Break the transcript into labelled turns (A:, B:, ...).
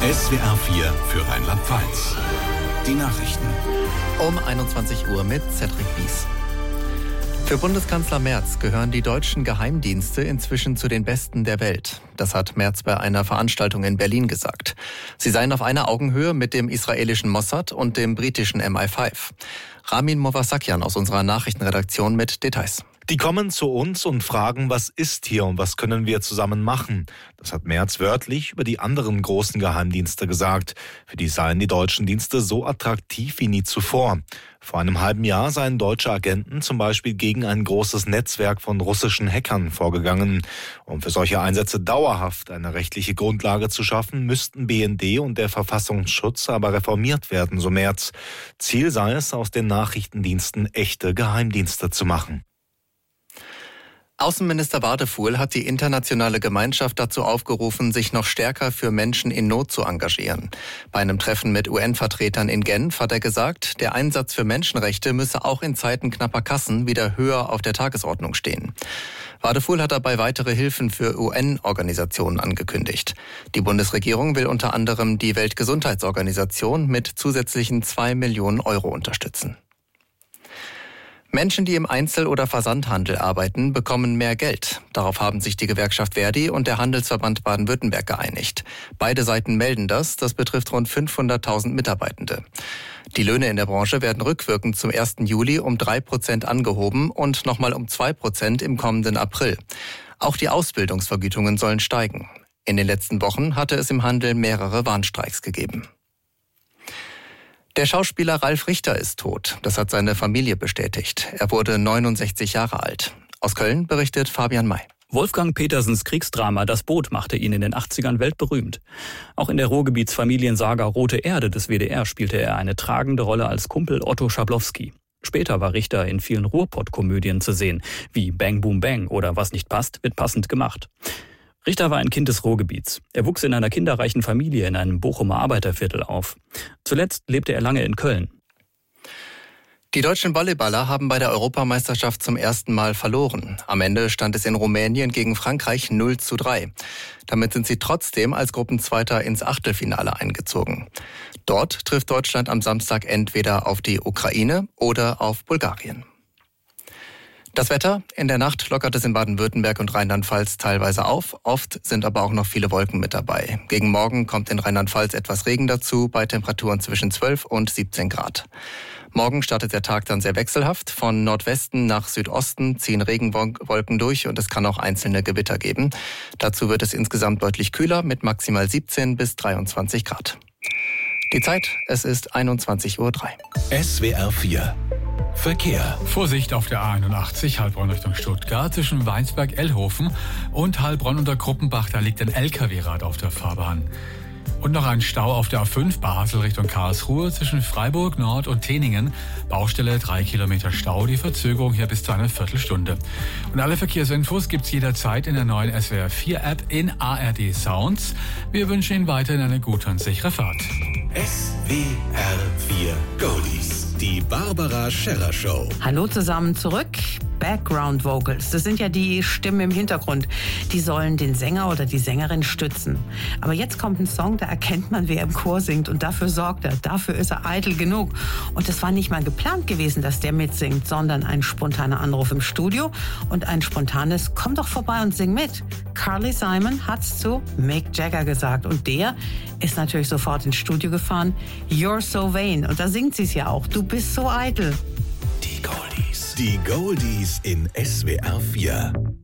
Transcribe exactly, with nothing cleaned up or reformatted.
A: S W R vier für Rheinland-Pfalz. Die Nachrichten.
B: Um einundzwanzig Uhr mit Cedric Wies. Für Bundeskanzler Merz gehören die deutschen Geheimdienste inzwischen zu den besten der Welt. Das hat Merz bei einer Veranstaltung in Berlin gesagt. Sie seien auf einer Augenhöhe mit dem israelischen Mossad und dem britischen M I fünf. Ramin Movasakian aus unserer Nachrichtenredaktion mit Details.
C: Die kommen zu uns und fragen, was ist hier und was können wir zusammen machen. Das hat Merz wörtlich über die anderen großen Geheimdienste gesagt. Für die seien die deutschen Dienste so attraktiv wie nie zuvor. Vor einem halben Jahr seien deutsche Agenten zum Beispiel gegen ein großes Netzwerk von russischen Hackern vorgegangen. Um für solche Einsätze dauerhaft eine rechtliche Grundlage zu schaffen, müssten B N D und der Verfassungsschutz aber reformiert werden, so Merz. Ziel sei es, aus den Nachrichtendiensten echte Geheimdienste zu machen.
B: Außenminister Wadefuhl hat die internationale Gemeinschaft dazu aufgerufen, sich noch stärker für Menschen in Not zu engagieren. Bei einem Treffen mit U N-Vertretern in Genf hat er gesagt, der Einsatz für Menschenrechte müsse auch in Zeiten knapper Kassen wieder höher auf der Tagesordnung stehen. Wadefuhl hat dabei weitere Hilfen für U N-Organisationen angekündigt. Die Bundesregierung will unter anderem die Weltgesundheitsorganisation mit zusätzlichen zwei Millionen Euro unterstützen. Menschen, die im Einzel- oder Versandhandel arbeiten, bekommen mehr Geld. Darauf haben sich die Gewerkschaft Verdi und der Handelsverband Baden-Württemberg geeinigt. Beide Seiten melden das. Das betrifft rund fünfhunderttausend Mitarbeitende. Die Löhne in der Branche werden rückwirkend zum ersten Juli um drei Prozent angehoben und nochmal um zwei Prozent im kommenden April. Auch die Ausbildungsvergütungen sollen steigen. In den letzten Wochen hatte es im Handel mehrere Warnstreiks gegeben. Der Schauspieler Ralf Richter ist tot. Das hat seine Familie bestätigt. Er wurde neunundsechzig Jahre alt. Aus Köln berichtet Fabian May.
D: Wolfgang Petersens Kriegsdrama Das Boot machte ihn in den achtzigern weltberühmt. Auch in der Ruhrgebietsfamiliensaga Rote Erde des W D R spielte er eine tragende Rolle als Kumpel Otto Schablowski. Später war Richter in vielen Ruhrpott-Komödien zu sehen, wie Bang Boom Bang oder Was nicht passt, wird passend gemacht. Richter war ein Kind des Ruhrgebiets. Er wuchs in einer kinderreichen Familie in einem Bochumer Arbeiterviertel auf. Zuletzt lebte er lange in Köln.
B: Die deutschen Volleyballer haben bei der Europameisterschaft zum ersten Mal verloren. Am Ende stand es in Rumänien gegen Frankreich null zu drei. Damit sind sie trotzdem als Gruppenzweiter ins Achtelfinale eingezogen. Dort trifft Deutschland am Samstag entweder auf die Ukraine oder auf Bulgarien. Das Wetter: In der Nacht lockert es in Baden-Württemberg und Rheinland-Pfalz teilweise auf. Oft sind aber auch noch viele Wolken mit dabei. Gegen Morgen kommt in Rheinland-Pfalz etwas Regen dazu, bei Temperaturen zwischen zwölf und siebzehn Grad. Morgen startet der Tag dann sehr wechselhaft. Von Nordwesten nach Südosten ziehen Regenwolken durch und es kann auch einzelne Gewitter geben. Dazu wird es insgesamt deutlich kühler mit maximal siebzehn bis dreiundzwanzig Grad. Die Zeit: Es ist einundzwanzig Uhr drei.
A: S W R vier Verkehr.
E: Vorsicht auf der A einundachtzig, Heilbronn Richtung Stuttgart, zwischen Weinsberg-Ellhofen und Heilbronn unter Kruppenbach. Da liegt ein L K W-Rad auf der Fahrbahn. Und noch ein Stau auf der A fünf, Basel Richtung Karlsruhe, zwischen Freiburg Nord und Teningen. Baustelle, drei Kilometer Stau, die Verzögerung hier bis zu einer Viertelstunde. Und alle Verkehrsinfos gibt's jederzeit in der neuen S W R vier App in A R D Sounds. Wir wünschen Ihnen weiterhin eine gute und sichere Fahrt.
A: S W R vier Goldies. Die Barbara Scherrer Show.
F: Hallo zusammen zurück. Background Vocals, das sind ja die Stimmen im Hintergrund. Die sollen den Sänger oder die Sängerin stützen. Aber jetzt kommt ein Song, da erkennt man, wer im Chor singt. Und dafür sorgt er. Dafür ist er eitel genug. Und es war nicht mal geplant gewesen, dass der mitsingt, sondern ein spontaner Anruf im Studio und ein spontanes "Komm doch vorbei und sing mit". Carly Simon hat's zu Mick Jagger gesagt. Und der ist natürlich sofort ins Studio gefahren. You're so vain. Und da singt sie es ja auch. Du bist so eitel.
A: Die Goldies. Die Goldies in S W R vier.